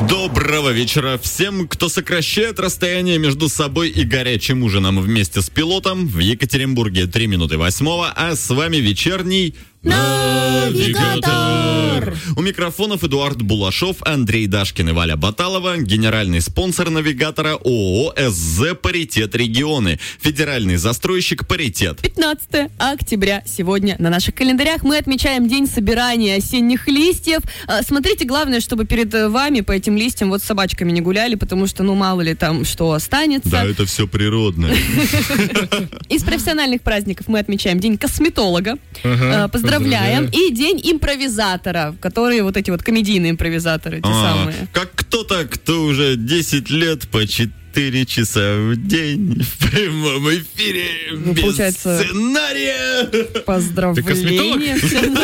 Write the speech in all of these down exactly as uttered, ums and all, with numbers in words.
Доброго вечера всем, кто сокращает расстояние между собой и горячим ужином вместе с пилотом. В Екатеринбурге три минуты восьмого, а с вами вечерний Навигатор. У микрофонов Эдуард Булашов, Андрей Дашкин и Валя Баталова. Генеральный спонсор Навигатора ООО СЗ «Паритет Регионы». Федеральный застройщик «Паритет». пятнадцатое октября. Сегодня на наших календарях мы отмечаем день собирания осенних листьев. Смотрите, главное, чтобы перед вами по этим листьям вот с собачками не гуляли, потому что, ну, мало ли там что останется. Да, это все природное. Из профессиональных праздников мы отмечаем день косметолога. Поздравляем. Поздравляем. И день импровизатора, которые вот эти вот комедийные импровизаторы, те а, самые. Как кто-то, кто уже десять лет по четыре часа в день в прямом эфире ну, без получается, сценария. Поздравления.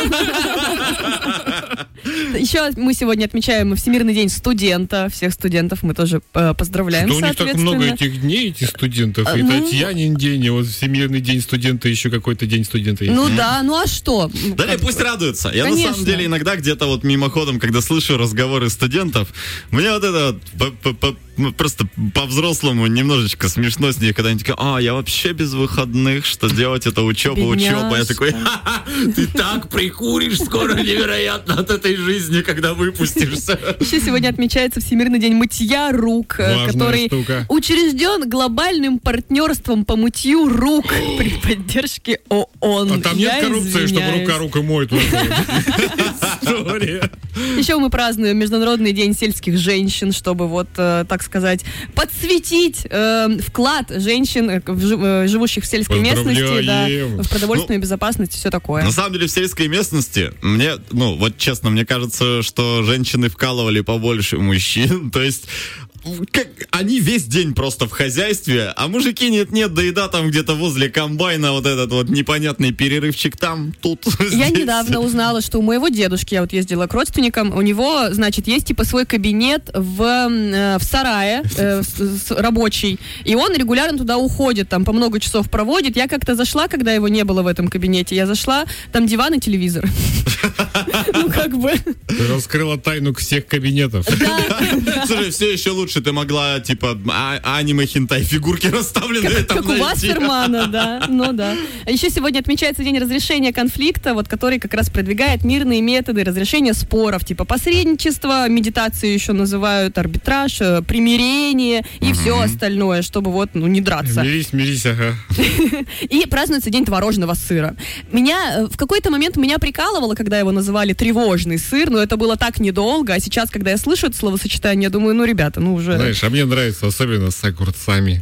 Еще мы сегодня отмечаем Всемирный день студента. Всех студентов мы тоже э, поздравляем, что у них так много этих дней, эти студентов. И ну, Татьянин день, и вот Всемирный день студента, еще какой-то день студента есть. Ну mm-hmm. да, ну а что? Да не, пусть радуются. Я Конечно. на самом деле иногда где-то вот мимоходом, когда слышу разговоры студентов, мне вот это вот просто по-взрослому немножечко смешно с ней, когда они такие, а, я вообще без выходных, что делать, это учеба, Бедняжка. учеба. Я такой, ха-ха, ты так прикуришь скоро невероятно от этой жизни, когда выпустишься. Еще сегодня отмечается Всемирный день мытья рук, Важная который штука. учрежден глобальным партнерством по мытью рук при поддержке ООН. А там я нет коррупции, извиняюсь. чтобы рука руку моет. История. Еще мы празднуем Международный день сельских женщин, чтобы вот, так сказать, подсветить э, вклад женщин, в, живущих в сельской местности, да, в продовольственную ну, безопасность и все такое. На самом деле в сельской местности мне, ну вот честно, мне кажется, что женщины вкалывали побольше мужчин, то есть как, они весь день просто в хозяйстве, а мужики нет-нет, да еда там где-то возле комбайна, вот этот вот непонятный перерывчик там, тут, Я здесь. недавно узнала, что у моего дедушки, я вот ездила к родственникам, у него, значит, есть типа свой кабинет в, э, в сарае, э, с, с, рабочий, и он регулярно туда уходит, там по много часов проводит. Я как-то зашла, когда его не было в этом кабинете, я зашла, там диван и телевизор. Ну, как бы. Ты раскрыла тайну всех кабинетов. Слушай, все еще лучше. Ты могла, типа, а- аниме-хентай фигурки расставленные как, там как у Вассермана, да. Ну да. А еще сегодня отмечается день разрешения конфликта, вот, который как раз продвигает мирные методы разрешения споров, типа посредничество, медитацию еще называют, арбитраж, примирение и угу. все остальное, чтобы вот, ну, не драться. Мирись, мирись, ага. И празднуется день творожного сыра. Меня в какой-то момент меня прикалывало, когда его называли тревожный сыр, но это было так недолго, а сейчас, когда я слышу это словосочетание, я думаю, ну, ребята, ну, уже... Знаешь, а мне нравится особенно с огурцами.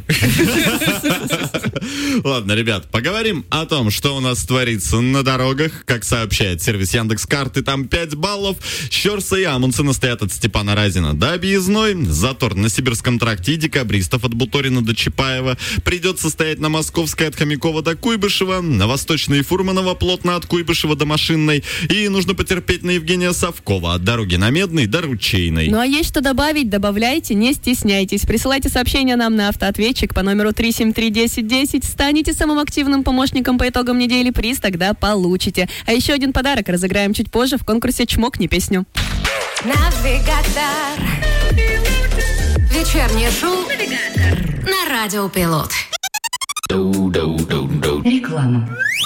Ладно, ребят, поговорим о том, что у нас творится на дорогах. Как сообщает сервис Яндекс.Карты, там пять баллов. Щерса и Амундсена стоят от Степана Разина до Объездной. Затор на Сибирском тракте и декабристов от Буторина до Чапаева. Придется стоять на Московской от Хомякова до Куйбышева. На Восточной Фурманова плотно от Куйбышева до Машинной. И нужно потерпеть на Евгения Савкова от дороги на Медной до Ручейной. Ну а есть что добавить, добавляйте, не стесняйтесь. Присылайте сообщения нам на автоответчик по номеру три семь три десять десять. Станете самым активным помощником по итогам недели, приз тогда получите. А еще один подарок разыграем чуть позже в конкурсе «Чмокни песню». Навигатор. Вечернее шоу «Навигатор» на Радио Пилот. Реклама.